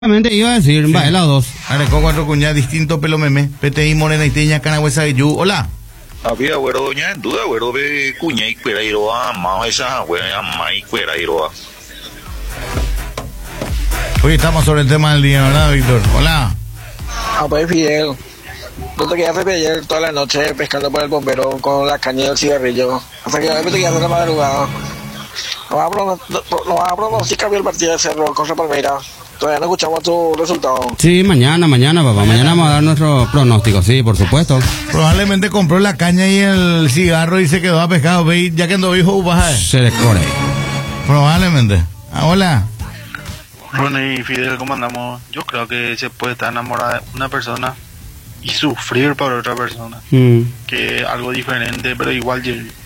Iba a decir, sí. Va, las dos. Arecó cuatro cuñadas distintos, pelo meme. PTI, morena y teña, canagüesa de yu. Hola. Había güero doña en duda, güero de cuña y cuera iroa, más esa güera, más y cuera iroa. Hoy estamos sobre el tema del día, ¿verdad, Víctor? Hola. Ah, pues Fidel. No te quedaste ayer toda la noche pescando por el bombero con la caña del cigarrillo. Hasta que hoy te quedaste en la madrugada. Nos va a pronosticar el partido de Cerro contra Palmeiras. Todavía no escuchamos tu resultado. Sí, mañana, papá. Mañana vamos a dar nuestro pronóstico, sí, por supuesto. Probablemente compró la caña y el cigarro y se quedó a pescado. Ya que ando hijo, baja. Se le corre. Probablemente. Ah, hola. Ronnie y Fidel, ¿cómo andamos? Yo creo que se puede estar enamorada de una persona y sufrir por otra persona. Que algo diferente, pero igual.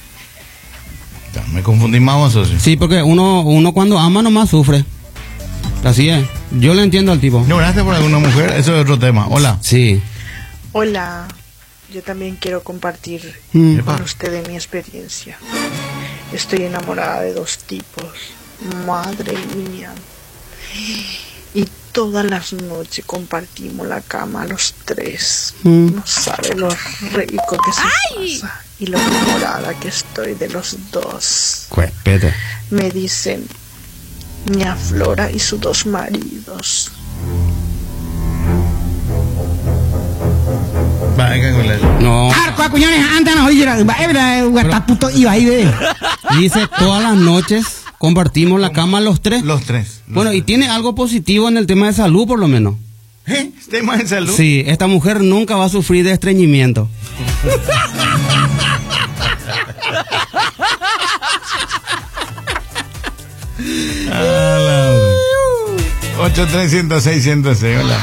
Me confundí más, socio. Sí, porque uno cuando ama nomás sufre. Así es. Yo le entiendo al tipo. ¿Lloraste por alguna mujer? Eso es otro tema. Hola. Sí. Hola. Yo también quiero compartir con ustedes mi experiencia. Estoy enamorada de dos tipos. Madre mía. Y todas las noches compartimos la cama los tres. No sabe lo rico que se pasa y lo enamorada que estoy de los dos. Cuespete. Me dicen Ña Flora y sus dos maridos. No. Dice todas las noches compartimos la cama los tres. Los tres. Bueno, y tiene algo positivo en el tema de salud, por lo menos. ¿Tema de salud? Sí, esta mujer nunca va a sufrir de estreñimiento. 8-300-606, hola.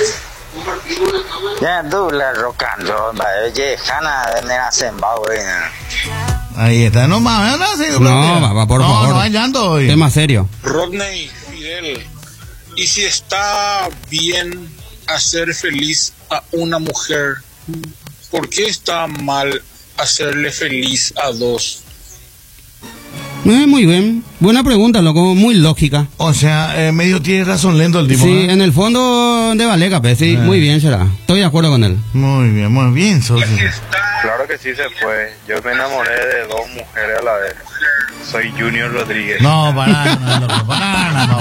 Ya dula rocando, jana de nena Zimbabue. Ahí está, no más, no, por favor. No, llanto hoy. Tema serio. Rodney, Fidel, ¿y si está bien hacer feliz a una mujer? ¿Por qué está mal hacerle feliz a dos? Muy bien, buena pregunta, loco, muy lógica. O sea, medio tiene razón lento el tipo. Sí, en el fondo de Valeca, pues, sí, muy bien será. Estoy de acuerdo con él. Muy bien, socio. Claro que sí se fue. Yo me enamoré de dos mujeres a la vez. Soy Junior Rodríguez. No, para nada, no.